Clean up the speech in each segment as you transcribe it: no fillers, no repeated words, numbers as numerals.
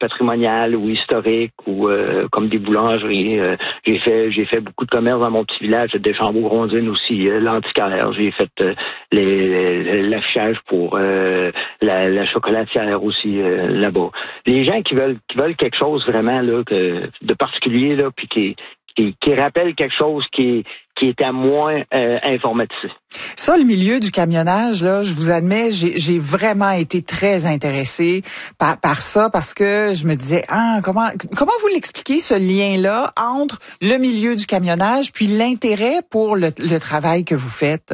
patrimoniales ou historiques ou comme des boulangeries. J'ai fait beaucoup de commerce dans mon petit village de Deschambault-Grondines aussi, l'antiquaire. J'ai fait l'affichage pour la chocolatière aussi là-bas. Les gens qui veulent quelque chose vraiment là de particulier là, puis qui rappelle quelque chose qui est à moins informatisé. Ça, le milieu du camionnage, là, je vous admets, j'ai vraiment été très intéressée par ça parce que je me disais, comment vous l'expliquez, ce lien-là entre le milieu du camionnage puis l'intérêt pour le travail que vous faites?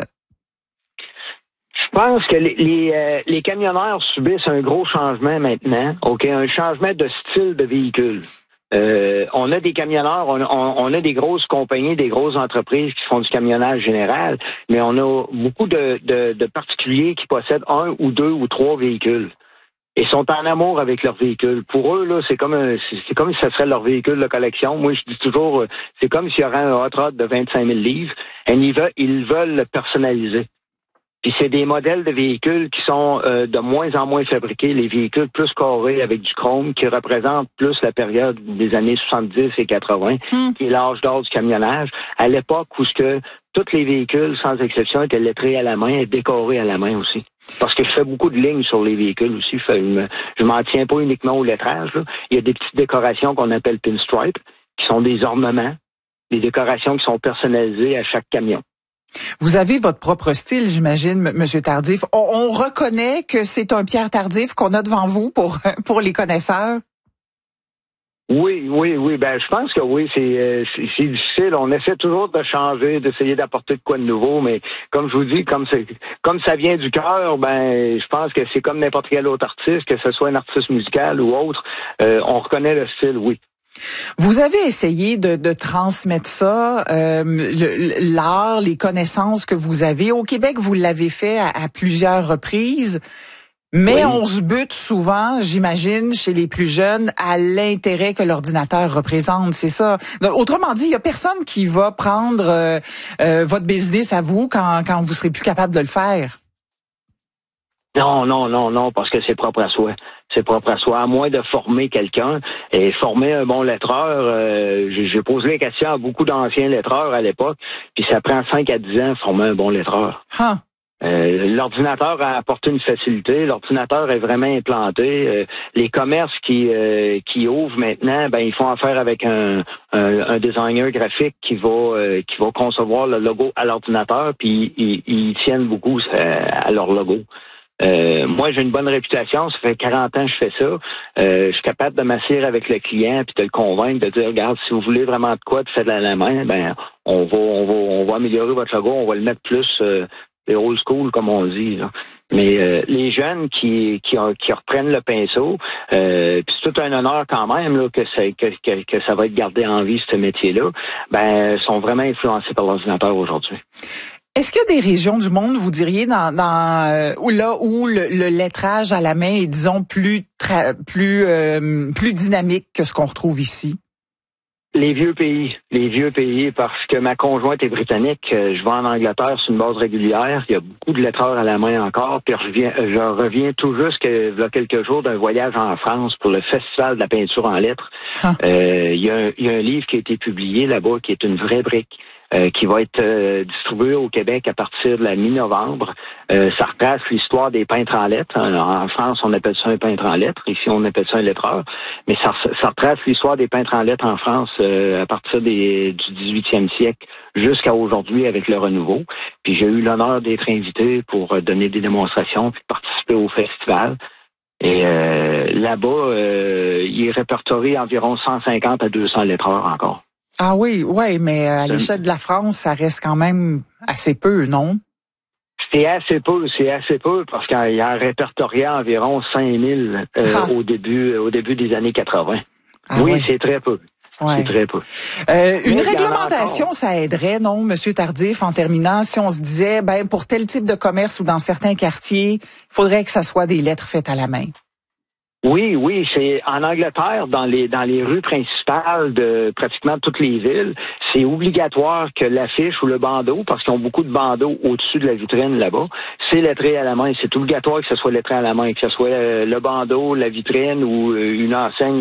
Je pense que les camionneurs subissent un gros changement maintenant, un changement de style de véhicule. On a des camionneurs, on a des grosses compagnies, des grosses entreprises qui font du camionnage général, mais on a beaucoup de particuliers qui possèdent 1 ou 2 ou 3 véhicules et sont en amour avec leur véhicule. Pour eux, là, c'est comme si ça serait leur véhicule de collection. Moi, je dis toujours, c'est comme s'il y aurait un hot rod de 25 000 livres et ils veulent le personnaliser. Puis c'est des modèles de véhicules qui sont de moins en moins fabriqués, les véhicules plus carrés avec du chrome, qui représentent plus la période des années 70 et 80, qui est l'âge d'or du camionnage, à l'époque où tous les véhicules, sans exception, étaient lettrés à la main et décorés à la main aussi. Parce que je fais beaucoup de lignes sur les véhicules aussi. Je m'en tiens pas uniquement au lettrage, là. Il y a des petites décorations qu'on appelle pinstripe, qui sont des ornements, des décorations qui sont personnalisées à chaque camion. Vous avez votre propre style, j'imagine, Monsieur Tardif. On reconnaît que c'est un Pierre Tardif qu'on a devant vous pour les connaisseurs? Oui. Ben, je pense que oui, c'est difficile. On essaie toujours de changer, d'essayer d'apporter de quoi de nouveau, mais comme je vous dis, comme ça vient du cœur, ben, je pense que c'est comme n'importe quel autre artiste, que ce soit un artiste musical ou autre, on reconnaît le style, oui. Vous avez essayé de transmettre ça, l'art, les connaissances que vous avez. Au Québec, vous l'avez fait à plusieurs reprises, mais on se bute souvent, j'imagine, chez les plus jeunes, à l'intérêt que l'ordinateur représente, c'est ça. Donc, autrement dit, il y a personne qui va prendre votre business à vous quand vous serez plus capable de le faire. Non, parce que c'est propre à soi. C'est propre à soi. À moins de former quelqu'un et former un bon lettreur, j'ai posé la question à beaucoup d'anciens lettreurs à l'époque, puis ça prend 5 à 10 ans de former un bon lettreur. L'ordinateur a apporté une facilité. L'ordinateur est vraiment implanté. Les commerces qui ouvrent maintenant, ben ils font affaire avec un designer graphique qui va concevoir le logo à l'ordinateur, puis ils tiennent beaucoup à leur logo. Moi, j'ai une bonne réputation. Ça fait 40 ans que je fais ça. Je suis capable de m'asseoir avec le client puis de le convaincre, de dire, regarde, si vous voulez vraiment de quoi, de faire de la main, ben, on va améliorer votre logo, on va le mettre plus old school, comme on dit, là. Mais les jeunes qui reprennent le pinceau, puis c'est tout un honneur quand même là, que ça va être gardé en vie, ce métier-là, ben, sont vraiment influencés par l'ordinateur aujourd'hui. Est-ce qu'il y a des régions du monde, vous diriez, où le lettrage à la main est, disons, plus dynamique que ce qu'on retrouve ici? Les vieux pays, parce que ma conjointe est britannique, je vais en Angleterre sur une base régulière, il y a beaucoup de lettreurs à la main encore, puis je reviens tout juste il y a quelques jours d'un voyage en France pour le Festival de la peinture en lettres. Il y a un livre qui a été publié là-bas qui est une vraie brique. Qui va être distribué au Québec à partir de la mi-novembre. Ça retrace l'histoire des peintres en lettres. En France, on appelle ça un peintre en lettres. Ici, on appelle ça un lettreur. Mais ça retrace l'histoire des peintres en lettres en France à partir du 18e siècle jusqu'à aujourd'hui avec le renouveau. Puis j'ai eu l'honneur d'être invité pour donner des démonstrations puis participer au festival. Et là-bas, il est répertorié environ 150 à 200 lettreurs encore. Ah oui, mais à l'échelle de la France, ça reste quand même assez peu, non? C'est assez peu, parce qu'il y a répertorié environ 5000 au début des années 80. Oui, c'est très peu. Ouais. C'est très peu. Une réglementation, ça aiderait, non, Monsieur Tardif, en terminant, si on se disait, ben, pour tel type de commerce ou dans certains quartiers, il faudrait que ça soit des lettres faites à la main. Oui, c'est en Angleterre, dans les rues principales de pratiquement toutes les villes, c'est obligatoire que l'affiche ou le bandeau, parce qu'ils ont beaucoup de bandeaux au-dessus de la vitrine là-bas, c'est lettré à la main. C'est obligatoire que ce soit lettré à la main, que ce soit le bandeau, la vitrine ou une enseigne